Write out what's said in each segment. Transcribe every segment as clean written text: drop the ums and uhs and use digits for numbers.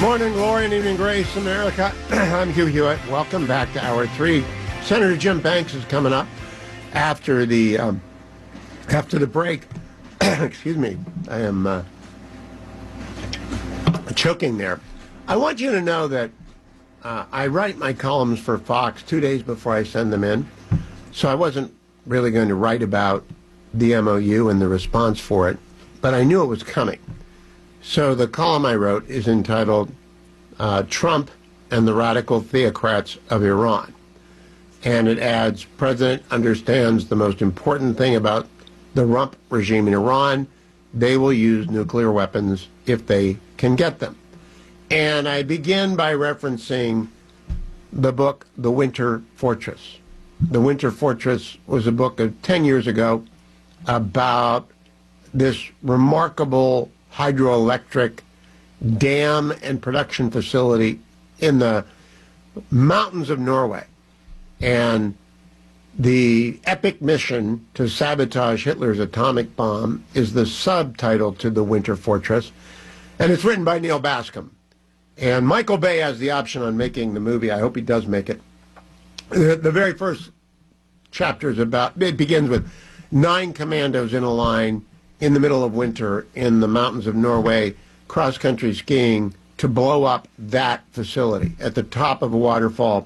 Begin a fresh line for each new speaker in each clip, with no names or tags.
Morning glory and evening grace, America. I'm Hugh Hewitt. Welcome back to Hour 3. Senator Jim Banks is coming up after the break. Excuse me. I am choking there. I want you to know that I write my columns for Fox 2 days before I send them in, so I wasn't really going to write about the MOU and the response for it, but I knew it was coming. So the column I wrote is entitled Trump and the Radical Theocrats of Iran. And it adds, President understands the most important thing about the Rump regime in Iran. They will use nuclear weapons if they can get them. And I begin by referencing the book, The Winter Fortress. The Winter Fortress was a book of 10 years ago about this remarkable hydroelectric dam and production facility in the mountains of Norway. And the epic mission to sabotage Hitler's atomic bomb is the subtitle to The Winter Fortress. And it's written by Neil Bascom. And Michael Bay has the option on making the movie. I hope he does make it. The very first chapter is about, it begins with 9 commandos in a line in the middle of winter in the mountains of Norway, cross-country skiing to blow up that facility at the top of a waterfall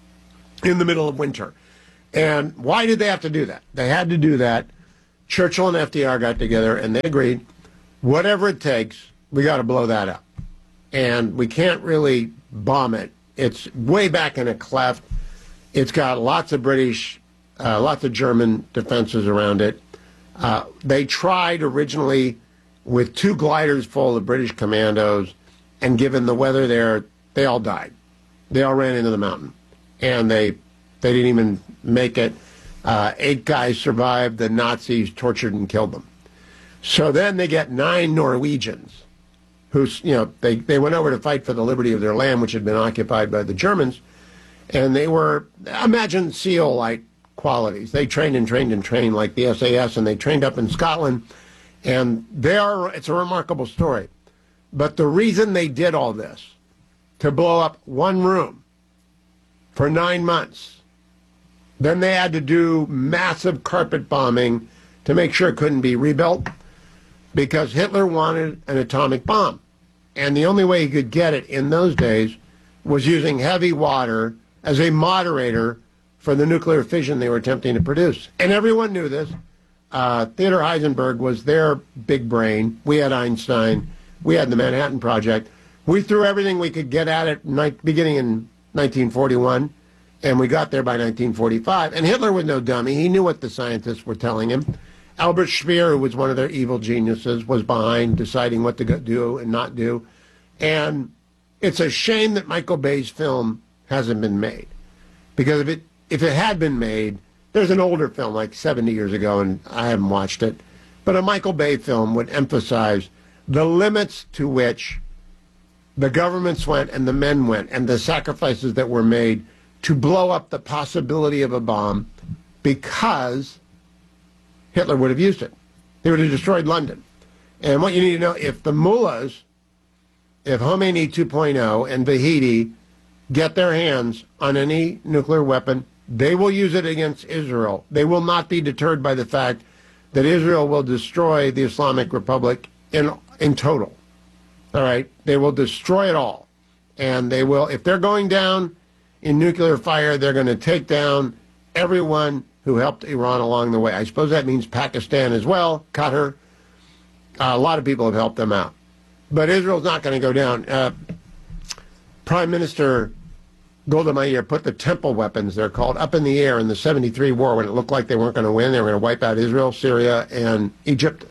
in the middle of winter. And why did they have to do that? They had to do that. Churchill and FDR got together and they agreed, whatever it takes, we got to blow that up. And we can't really bomb it. It's way back in a cleft. It's got lots of British, lots of German defenses around it. They tried originally with 2 gliders full of British commandos, and given the weather there, they all died. They all ran into the mountain, and they didn't even make it. 8 guys survived. The Nazis tortured and killed them. So then they get 9 Norwegians who, they went over to fight for the liberty of their land, which had been occupied by the Germans, and they were, imagine SEAL-like qualities. They trained and trained and trained like the SAS, and they trained up in Scotland, and it's a remarkable story. But the reason they did all this, to blow up one room for 9 months, then they had to do massive carpet bombing to make sure it couldn't be rebuilt, because Hitler wanted an atomic bomb. And the only way he could get it in those days was using heavy water as a moderator for the nuclear fission they were attempting to produce. And everyone knew this. Theodore Heisenberg was their big brain. We had Einstein. We had the Manhattan Project. We threw everything we could get at it beginning in 1941, and we got there by 1945. And Hitler was no dummy. He knew what the scientists were telling him. Albert Speer, who was one of their evil geniuses, was behind deciding what to do and not do. And it's a shame that Michael Bay's film hasn't been made. Because if it had been made, there's an older film like 70 years ago, and I haven't watched it, but a Michael Bay film would emphasize the limits to which the governments went and the men went and the sacrifices that were made to blow up the possibility of a bomb because Hitler would have used it. They would have destroyed London. And what you need to know, if the mullahs, if Khomeini 2.0 and Vahidi get their hands on any nuclear weapon, they will use it against Israel. They will not be deterred by the fact that Israel will destroy the Islamic Republic in total. All right? They will destroy it all. And they will, if they're going down in nuclear fire, they're going to take down everyone who helped Iran along the way. I suppose that means Pakistan as well, Qatar. A lot of people have helped them out. But Israel's not going to go down. Prime Minister Golda Meir put the Temple weapons, they're called, up in the air in the 73 war when it looked like they weren't going to win. They were going to wipe out Israel, Syria, and Egypt.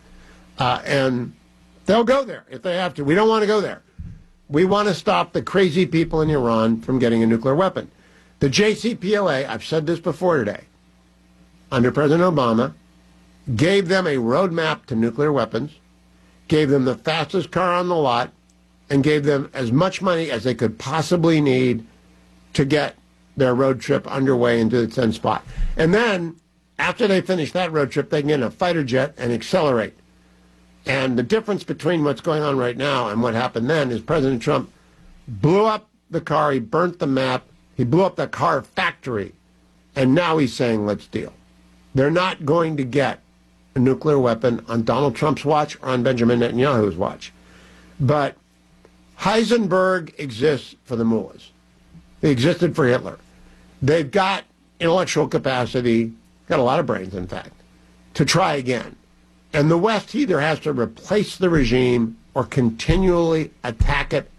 And they'll go there if they have to. We don't want to go there. We want to stop the crazy people in Iran from getting a nuclear weapon. The JCPOA, I've said this before today, under President Obama, gave them a roadmap to nuclear weapons, gave them the fastest car on the lot, and gave them as much money as they could possibly need to get their road trip underway into its end spot. And then, after they finish that road trip, they can get in a fighter jet and accelerate. And the difference between what's going on right now and what happened then is President Trump blew up the car, he burnt the map, he blew up the car factory, and now he's saying, let's deal. They're not going to get a nuclear weapon on Donald Trump's watch or on Benjamin Netanyahu's watch. But Heisenberg exists for the mullahs. They existed for Hitler. They've got intellectual capacity, got a lot of brains, in fact, to try again. And the West either has to replace the regime or continually attack it,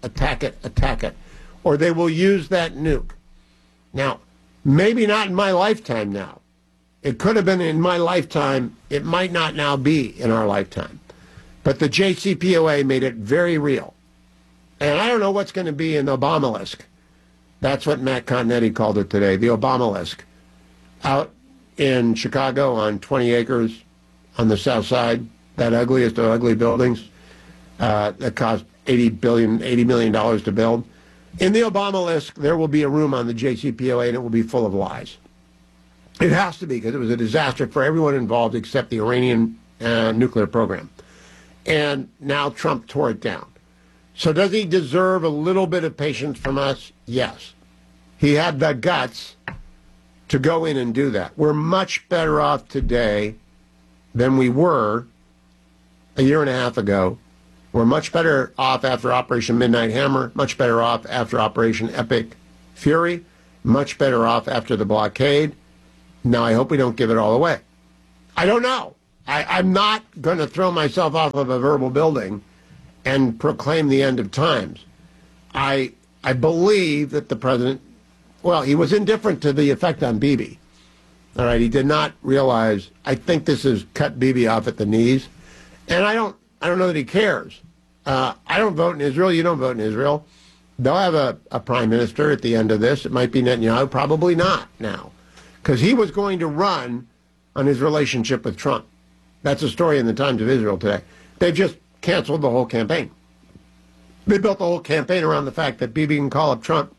or they will use that nuke. Now, maybe not in my lifetime now. It could have been in my lifetime. It might not now be in our lifetime. But the JCPOA made it very real. And I don't know what's going to be in the Obamalisk. That's what Matt Continetti called it today, the Obamalisk. Out in Chicago on 20 acres on the south side, that ugliest of ugly buildings that cost $80 million to build. In the Obamalisk, there will be a room on the JCPOA, and it will be full of lies. It has to be, because it was a disaster for everyone involved except the Iranian nuclear program. And now Trump tore it down. So does he deserve a little bit of patience from us? Yes. He had the guts to go in and do that. We're much better off today than we were a year and a half ago. We're much better off after Operation Midnight Hammer, much better off after Operation Epic Fury, much better off after the blockade. Now, I hope we don't give it all away. I don't know. I'm not going to throw myself off of a verbal building and proclaim the end of times. I believe that the president, well, he was indifferent to the effect on Bibi. All right, he did not realize, I think this has cut Bibi off at the knees. And I don't know that he cares. I don't vote in Israel. You don't vote in Israel. They'll have a prime minister at the end of this. It might be Netanyahu. Probably not now. Because he was going to run on his relationship with Trump. That's a story in the Times of Israel today. They've just canceled the whole campaign. They built the whole campaign around the fact that Bibi can call up Trump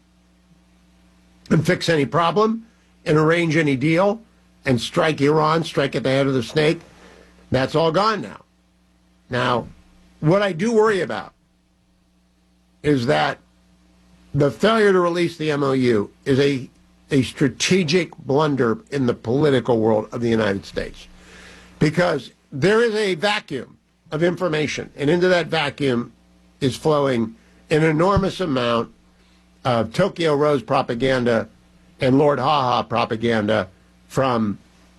and fix any problem and arrange any deal and strike Iran, strike at the head of the snake. That's all gone now. Now, what I do worry about is that the failure to release the MOU is a strategic blunder in the political world of the United States. Because there is a vacuum of information, and into that vacuum is flowing an enormous amount of Tokyo Rose propaganda and Lord Haha propaganda from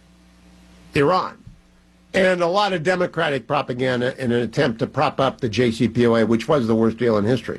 Iran. And a lot of Democratic propaganda in an attempt to prop up the JCPOA, which was the worst deal in history.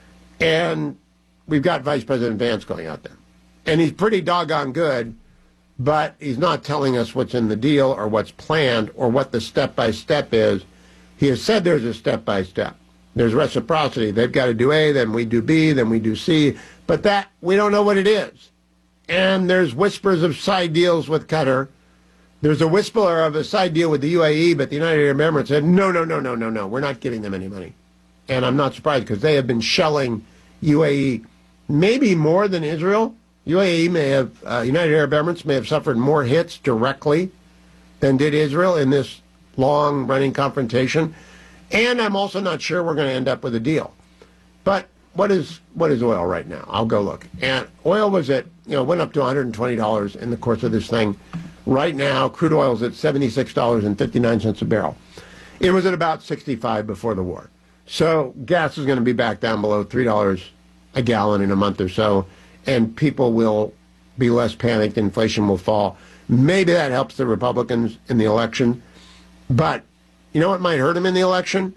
And we've got Vice President Vance going out there. And he's pretty doggone good, but he's not telling us what's in the deal or what's planned or what the step-by-step is. He has said there's a step-by-step. There's reciprocity. They've got to do A, then we do B, then we do C. But that, we don't know what it is. And there's whispers of side deals with Qatar. There's a whisper of a side deal with the UAE, but the United Arab Emirates said, no, we're not giving them any money. And I'm not surprised, because they have been shelling UAE maybe more than Israel. UAE may have, United Arab Emirates may have suffered more hits directly than did Israel in this long-running confrontation. And I'm also not sure we're going to end up with a deal. But what is oil right now? I'll go look. And oil was at, went up to $120 in the course of this thing. Right now, crude oil is at $76.59 a barrel. It was at about 65 before the war. So gas is going to be back down below $3 a gallon in a month or so, and people will be less panicked. Inflation will fall. Maybe that helps the Republicans in the election. But you know what might hurt them in the election?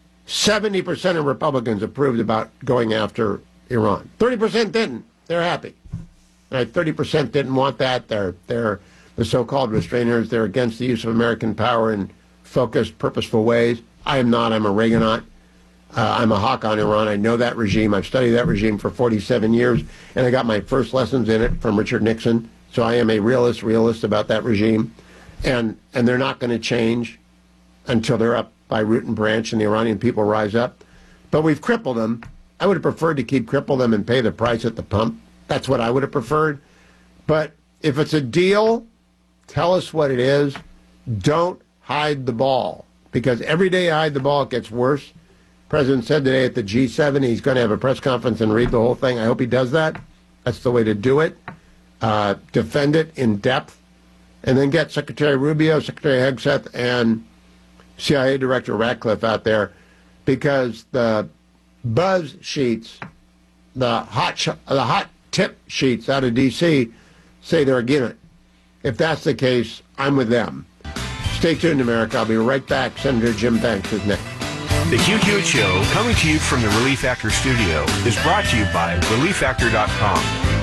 70% of Republicans approved about going after Iran. 30% didn't. They're happy. All right, 30% didn't want that. They're the so-called restrainers. They're against the use of American power in focused, purposeful ways. I am not. I'm a Reaganite. I'm a hawk on Iran. I know that regime. I've studied that regime for 47 years, and I got my first lessons in it from Richard Nixon. So I am a realist about that regime. And they're not going to change until they're up by root and branch and the Iranian people rise up. But we've crippled them. I would have preferred to cripple them and pay the price at the pump. That's what I would have preferred. But if it's a deal, tell us what it is. Don't hide the ball. Because every day I hide the ball, it gets worse. President said today at the G7 he's going to have a press conference and read the whole thing. I hope he does that. That's the way to do it. Defend it in depth, and then get Secretary Rubio, Secretary Hegseth, and CIA Director Ratcliffe out there, because the buzz sheets, the hot tip sheets out of D.C. say they're against it. If that's the case, I'm with them. Stay tuned, America. I'll be right back. Senator Jim Banks is next.
The QQ Show, coming to you from the Relief Factor studio, is brought to you by ReliefFactor.com.